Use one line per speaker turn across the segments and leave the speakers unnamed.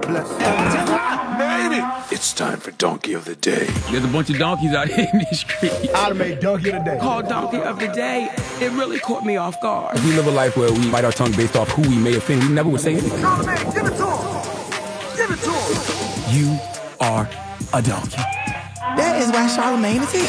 bless.
Made it! It's time for Donkey of the Day.
There's a bunch of donkeys out here in these streets.
I'd make Donkey of the Day.
Called Donkey of the Day. It really caught me off guard.
We live a life where we bite our tongue based off who we may offend. We never would say anything.
Charlamagne, give it to him. Give it to him.
You are a donkey.
That is why Charlamagne is here.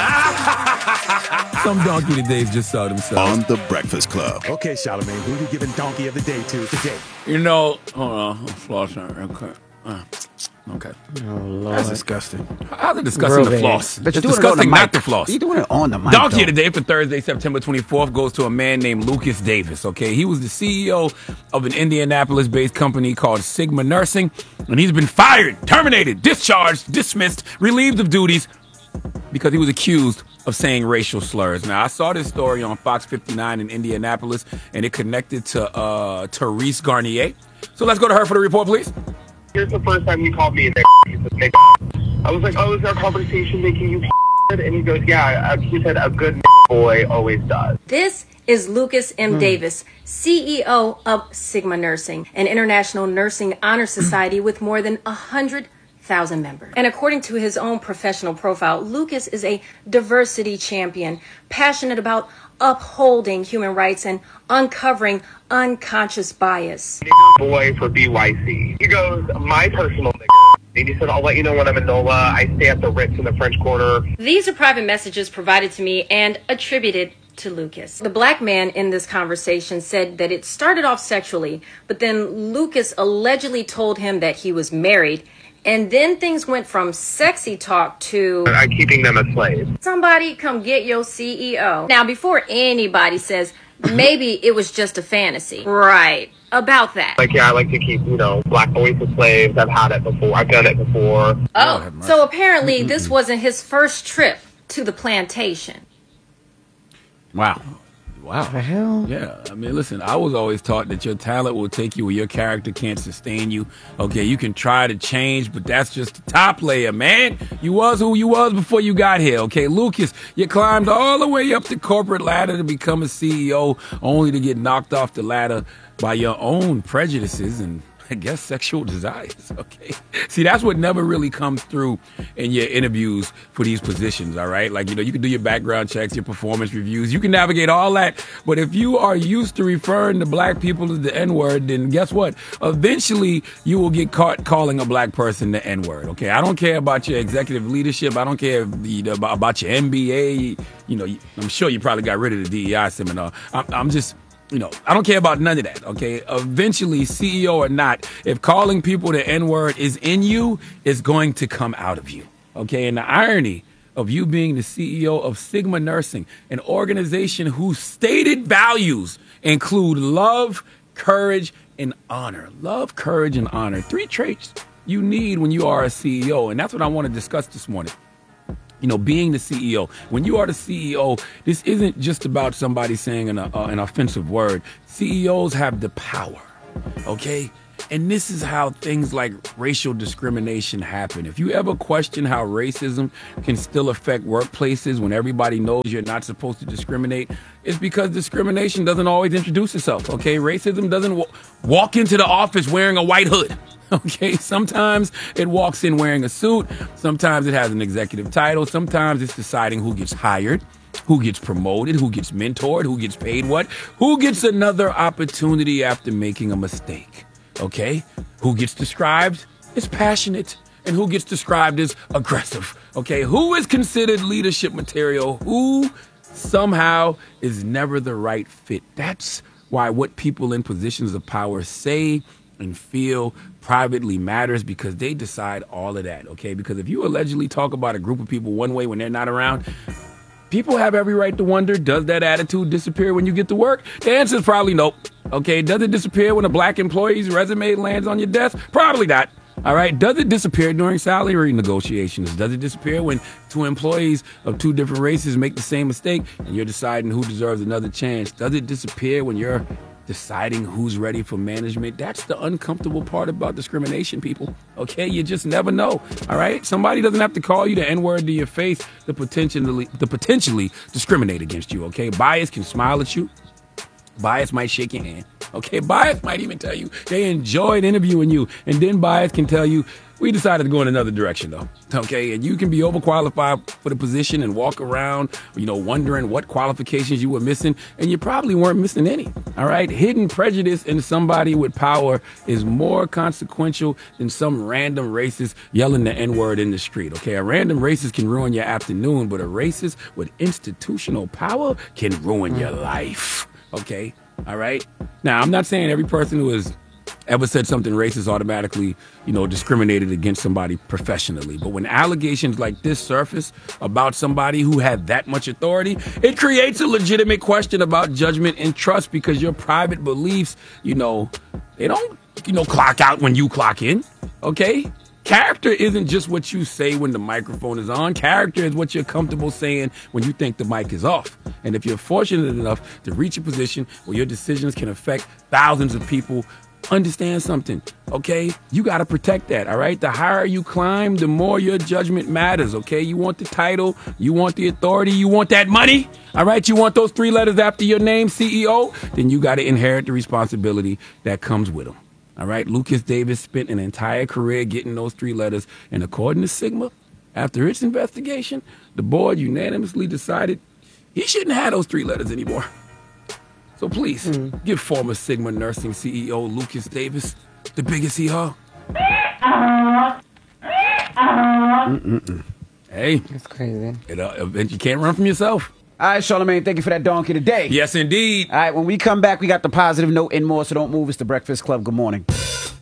Some donkey todays just saw themselves.
On The Breakfast Club.
Okay, Charlamagne, who are we giving Donkey of the Day to today?
You know, hold on, I'm flossing. Okay. Okay.
Oh, Lord.
That's disgusting. How's it disgusting to floss?
But
It's
you're doing it on the
disgusting
mic.
not to floss.
You're doing it on the mic.
Donkey
though.
today for Thursday, September 24th goes to a man named Lucas Davis, okay? He was the CEO of an Indianapolis-based company called Sigma Nursing, and he's been fired, terminated, discharged, dismissed, relieved of duties because he was accused of saying racial slurs. Now, I saw this story on Fox 59 in Indianapolis, and it connected to Therese Garnier. So let's go to her for the report, please.
Here's the first time he called me a nigga. He said, nigga. I was like, oh, is our conversation making you And he goes, yeah. He said, a good nigga boy always does.
This is Lucas M. Davis, CEO of Sigma Nursing, an international nursing honor society with more than 100,000 members. And according to his own professional profile, Lucas is a diversity champion, passionate about upholding human rights and uncovering unconscious bias.
Nigga boy for BYC. He goes, my personal nigga. And he said, I'll let you know when I'm in NOLA. I stay at the Ritz in the French Quarter.
These are private messages provided to me and attributed to Lucas. The black man in this conversation said that it started off sexually, but then Lucas allegedly told him that he was married, and then things went from sexy talk to
I'm keeping them as slaves.
somebody come get your CEO. Now, before anybody says maybe it was just a fantasy, right, about that.
Like, yeah, I like to keep, black boys as slaves. I've had it before. I've done it before.
Oh, so apparently this wasn't his first trip to the plantation.
Wow.
The hell?
Yeah, I mean, listen, I was always taught that your talent will take you where your character can't sustain you. Okay, you can try to change, but that's just the top layer, man. You was who you was before you got here, okay? Lucas, you climbed all the way up the corporate ladder to become a CEO, only to get knocked off the ladder by your own prejudices and, I guess, sexual desires, okay? See, that's what never really comes through in your interviews for these positions, all right? Like, you can do your background checks, your performance reviews. You can navigate all that. But if you are used to referring to black people as the N-word, then guess what? Eventually, you will get caught calling a black person the N-word, okay? I don't care about your executive leadership. I don't care about your MBA. I'm sure you probably got rid of the DEI seminar. I'm just... I don't care about none of that, okay? Eventually, CEO or not, if calling people the N-word is in you, it's going to come out of you, okay? And the irony of you being the CEO of Sigma Nursing, an organization whose stated values include love, courage, and honor. Love, courage, and honor. 3 traits you need when you are a CEO, and that's what I want to discuss this morning. Being the CEO. When you are the CEO, this isn't just about somebody saying an offensive word. CEOs have the power, okay? And this is how things like racial discrimination happen. If you ever question how racism can still affect workplaces when everybody knows you're not supposed to discriminate, it's because discrimination doesn't always introduce itself, okay? Racism doesn't walk into the office wearing a white hood. Okay, sometimes it walks in wearing a suit. Sometimes it has an executive title. Sometimes it's deciding who gets hired, who gets promoted, who gets mentored, who gets paid what, who gets another opportunity after making a mistake. Okay, who gets described as passionate and who gets described as aggressive. Okay, who is considered leadership material, who somehow is never the right fit. That's why what people in positions of power say and feel privately matters, because they decide all of that, okay? Because if you allegedly talk about a group of people one way when they're not around, people have every right to wonder, does that attitude disappear when you get to work? The answer is probably nope, okay? Does it disappear when a black employee's resume lands on your desk? Probably not, all right? Does it disappear during salary negotiations? Does it disappear when 2 employees of 2 different races make the same mistake and you're deciding who deserves another chance? Does it disappear when you're deciding who's ready for management? That's the uncomfortable part about discrimination, people. Okay, you just never know. All right, somebody doesn't have to call you the N-word to your face to potentially discriminate against you. Okay, bias can smile at you. Bias might shake your hand. Okay, Bias might even tell you they enjoyed interviewing you, and then Bias can tell you, we decided to go in another direction, though. Okay, and you can be overqualified for the position and walk around, wondering what qualifications you were missing, and you probably weren't missing any. All right, hidden prejudice in somebody with power is more consequential than some random racist yelling the N-word in the street. Okay, a random racist can ruin your afternoon, but a racist with institutional power can ruin your life. Okay, all right. Now, I'm not saying every person who has ever said something racist automatically, discriminated against somebody professionally. But when allegations like this surface about somebody who had that much authority, it creates a legitimate question about judgment and trust, because your private beliefs, they don't, clock out when you clock in, okay? Character isn't just what you say when the microphone is on. Character is what you're comfortable saying when you think the mic is off. And if you're fortunate enough to reach a position where your decisions can affect thousands of people, understand something, okay? You got to protect that, all right? The higher you climb, the more your judgment matters, okay? You want the title, you want the authority, you want that money, all right? You want those 3 letters after your name, CEO, then you got to inherit the responsibility that comes with them, all right? Lucas Davis spent an entire career getting those 3 letters, and according to Sigma, after its investigation, the board unanimously decided he shouldn't have those 3 letters anymore. So please, give former Sigma Nursing CEO Lucas Davis the biggest hee-haw. Hey.
That's crazy.
You can't run from yourself.
All right, Charlamagne, thank you for that donkey today.
Yes, indeed.
All right, when we come back, we got the positive note and more, so don't move. It's the Breakfast Club. Good morning.